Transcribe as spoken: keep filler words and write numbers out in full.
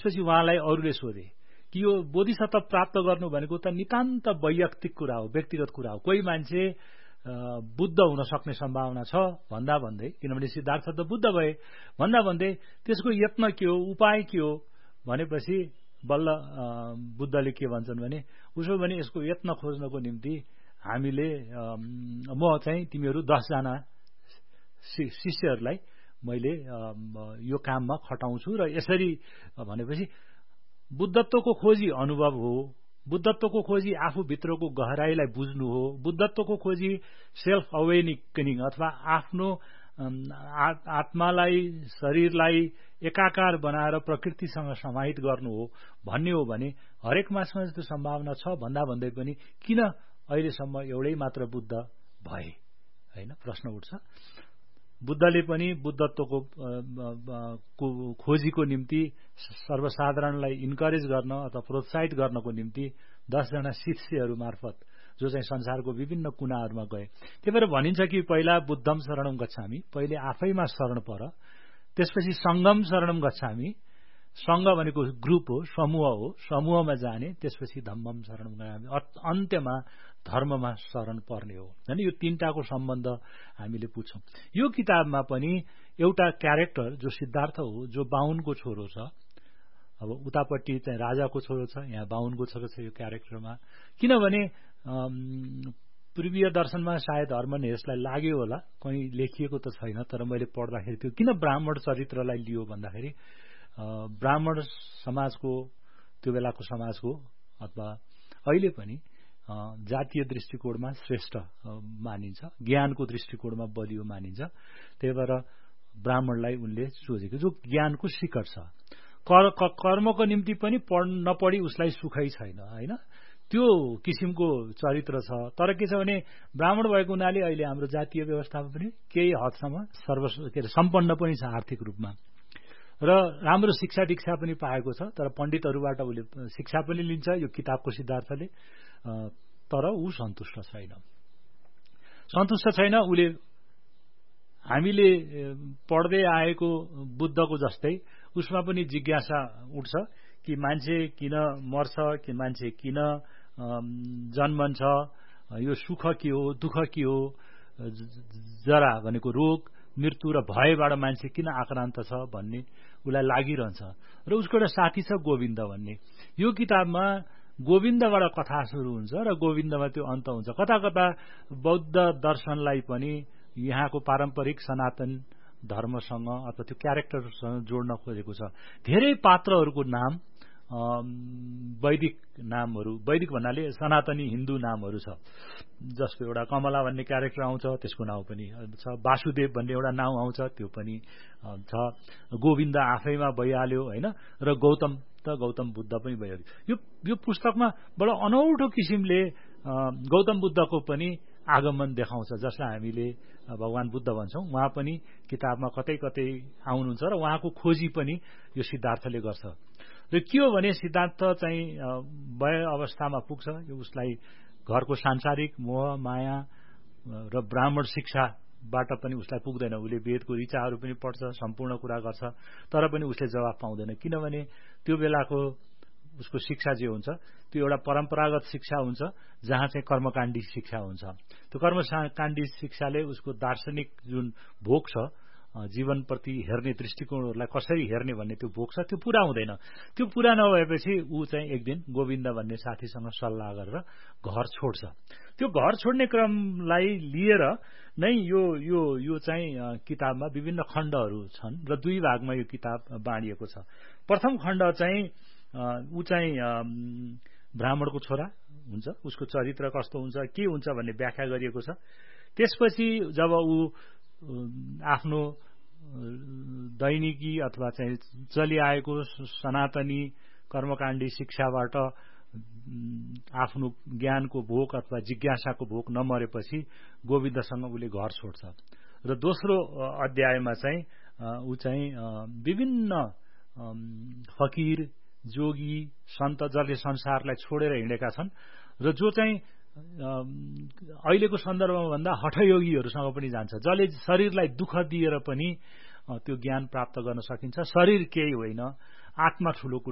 त्यसपछि उहाँलाई अरूले सोधे कि यो बोधिसत्व प्राप्त गर्नु भनेको त नितान्त वैयक्तिक कुरा हो, व्यक्तिगत कुरा हो, कोही मान्छे बुद्ध हुन सक्ने सम्भावना छ भन्दा भन्दै, किनभने सिद्धार्थ त बुद्ध भए भन्दा भन्दै त्यसको यत्न के हो, उपाय के हो भनेपछि बल्ल बुद्धले के भन्छन् भने उसो भने यसको यत्न खोज्नको निम्ति हामीले म चाहिँ तिमीहरू दसजना शिष्यहरूलाई मैले यो काममा खटाउँछु र यसरी भनेपछि बुद्धत्वको खोजी अनुभव हो, बुद्धत्वको खोजी आफूभित्रको गहराईलाई बुझ्नु हो, बुद्धत्वको खोजी सेल्फ अवेनिकनिङ अथवा आफ्नो आत्मालाई शरीरलाई एकाकार बनाएर प्रकृतिसँग समाहित गर्नु हो भन्ने हो भने हरेक मासमा त्यो सम्भावना छ भन्दा भन्दै पनि किन अहिलेसम्म एउटै मात्र बुद्ध भए, हैन? प्रश्न उठ्छ। बुद्धले पनि बुद्धत्वको खोजीको निम्ति सर्वसाधारणलाई इन्करेज गर्न अथवा प्रोत्साहित गर्नको निम्ति दसजना शिष्यहरू मार्फत जो चाहिँ संसारको विभिन्न कुनाहरूमा गए। त्यही भएर भनिन्छ कि पहिला बुद्धम शरणम गच्छामि, पहिले आफैमा शरण पर, त्यसपछि संगम शरणम गच्छामि, संघ भनेको ग्रुप हो, समूह हो, समूहमा जाने, त्यसपछि धम्मम शरणम गच्छामि, अन्त्यमा धर्ममा शरण पर्ने हो। हैन, यो तीनटाको सम्बन्ध हामीले पुछौं। यो किताबमा पनि एउटा क्यारेक्टर जो सिद्धार्थ हो, जो बाहुनको छोरो छ, अब उतापट्टि चाहिँ राजाको छोरो छ, यहाँ बाहुनको छोरो छ यो क्यारेक्टरमा। किनभने पूर्वीय दर्शनमा सायद हर्मन हेसलाई लाग्यो होला, कहीँ लेखिएको त छैन, तर मैले पढ्दाखेरि त्यो किन ब्राह्मण चरित्रलाई लियो भन्दाखेरि ब्राह्मण समाजको त्यो बेलाको समाजको अथवा अहिले पनि जातीय दृष्टिकोणमा श्रेष्ठ मानिन्छ, ज्ञानको दृष्टिकोणमा बलियो मानिन्छ। त्यही भएर ब्राह्मणलाई उनले सोचेको जो ज्ञानको शिखर छ। कर्मको निम्ति पनि पढ नपढी उसलाई सुखै छैन, हैन? त्यो किसिमको चरित्र छ। तर के छ भने ब्राह्मण भएको हुनाले अहिले हाम्रो जातीय व्यवस्थामा पनि केही हदसम्म सर्व के अरे सम्पन्न पनि छ आर्थिक रूपमा र राम्रो शिक्षा दीक्षा पनि पाएको छ। तर पण्डितहरूबाट उसले शिक्षा पनि लिन्छ यो किताबको सिद्धार्थले, तर ऊ सन्तुष्ट छैन। सन्तुष्ट छैन उसले हामीले पढ्दै आएको बुद्धको जस्तै उसमा पनि जिज्ञासा उठ्छ कि मान्छे किन मर्छ, कि मान्छे किन जन्मन्छ, यो सुख के हो, दुःख के हो, जरा भनेको रोग, मृत्यु र भयबाट मान्छे किन आक्रान्त छ भन्ने उसलाई लागिरहन्छ। र उसको एउटा साथी छ गोविन्द भन्ने। यो किताबमा गोविन्दबाट कथा सुरु हुन्छ र गोविन्दमा त्यो अन्त हुन्छ। कता कता बौद्ध दर्शनलाई पनि यहाँको पारम्परिक सनातन धर्मसँग अथवा त्यो क्यारेक्टरसँग जोड्न खोजेको छ। धेरै पात्रहरूको नाम वैदिक नामहरू, वैदिक भन्नाले सनातनी हिन्दू नामहरू छ, जसको एउटा कमला भन्ने क्यारेक्टर आउँछ, त्यसको नाउँ पनि छ। वासुदेव भन्ने एउटा नाउँ आउँछ, त्यो पनि छ। गोविन्द आफैमा भइहाल्यो, हैन? र गौतम त गौतम बुद्ध पनि भइहाल्यो। यो यो पुस्तकमा बडो अनौठो किसिमले गौतम बुद्धको पनि आगमन देखाउँछ, जसलाई हामीले भगवान बुद्ध भन्छौं। उहाँ पनि किताबमा कतै कतै आउनुहुन्छ र उहाँको खोजी पनि यो सिद्धार्थले गर्छ। र के हो भने सिद्धार्थ चाहिँ वय अवस्थामा पुग्छ, यो उसलाई घरको सांसारिक मोह माया र ब्राह्मण शिक्षाबाट पनि उसलाई पुग्दैन। उसले वेदको ऋचाहरू पनि पढ्छ, सम्पूर्ण कुरा गर्छ, तर पनि उसले जवाफ पाउँदैन। किनभने त्यो बेलाको उसको शिक्षा जे हुन्छ त्यो एउटा परम्परागत शिक्षा हुन्छ, जहाँ चाहिँ कर्मकाण्डी शिक्षा हुन्छ। त्यो कर्मकाण्डी शिक्षाले उसको दार्शनिक जुन भोग छ, जीवनप्रति हेर्ने दृष्टिकोणहरूलाई कसरी हेर्ने भन्ने त्यो भोग छ, त्यो पूरा हुँदैन। त्यो पूरा नभएपछि ऊ चाहिँ एक दिन गोविन्द भन्ने साथीसँग सल्लाह गरेर घर छोड्छ। त्यो घर छोड्ने क्रमलाई लिएर नै यो यो यो चाहिँ किताबमा विभिन्न खण्डहरू छन् र दुई भागमा यो किताब बाँडिएको छ। प्रथम खण्ड चाहिँ ऊ चाहिँ ब्राह्मणको छोरा हुन्छ, उसको चरित्र कस्तो हुन्छ, के हुन्छ भन्ने व्याख्या गरिएको छ। त्यसपछि जब ऊ आफ्नो दैनिकी अथवा चाहिँ चलिआएको सनातनी कर्मकाण्डी शिक्षाबाट आफ्नो ज्ञानको भोग अथवा जिज्ञासाको भोग नमरेपछि गोविन्दसँग उसले घर छोड्छ। र दोस्रो अध्यायमा चाहिँ ऊ चाहिँ विभिन्न फकीर, जोगी, सन्त जसले संसारलाई छोडेर हिँडेका छन् र जो चाहिँ अहिलेको सन्दर्भमा भन्दा हठयोगीहरूसँग पनि जान्छ, जसले शरीरलाई दुःख दिएर पनि त्यो ज्ञान प्राप्त गर्न सकिन्छ। शरीर केही होइन, आत्मा ठूलो